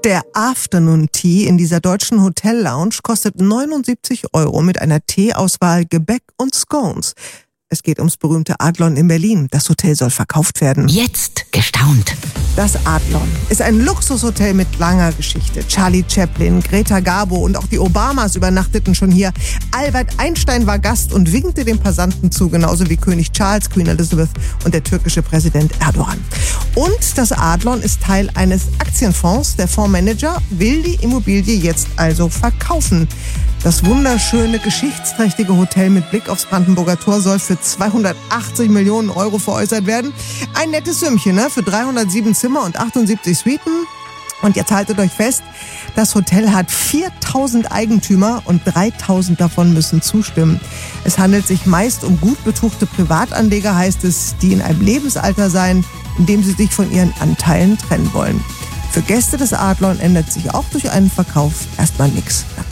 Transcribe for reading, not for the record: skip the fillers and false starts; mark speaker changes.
Speaker 1: Der Afternoon Tea in dieser deutschen Hotel-Lounge kostet 79 € mit einer Teeauswahl, Gebäck und Scones. Es geht ums berühmte Adlon in Berlin. Das Hotel soll verkauft werden.
Speaker 2: Jetzt gestaunt.
Speaker 1: Das Adlon ist ein Luxushotel mit langer Geschichte. Charlie Chaplin, Greta Garbo und auch die Obamas übernachteten schon hier. Albert Einstein war Gast und winkte den Passanten zu, genauso wie König Charles, Queen Elizabeth und der türkische Präsident Erdogan. Und das Adlon ist Teil eines Aktienfonds. Der Fondsmanager will die Immobilie jetzt also verkaufen. Das wunderschöne, geschichtsträchtige Hotel mit Blick aufs Brandenburger Tor soll für 280 Millionen € veräußert werden. Ein nettes Sümmchen, ne? Für 307 Zimmer und 78 Suiten. Und jetzt haltet euch fest, das Hotel hat 4000 Eigentümer und 3000 davon müssen zustimmen. Es handelt sich meist um gut betuchte Privatanleger, heißt es, die in einem Lebensalter seien, in dem sie sich von ihren Anteilen trennen wollen. Für Gäste des Adlon ändert sich auch durch einen Verkauf erstmal nichts.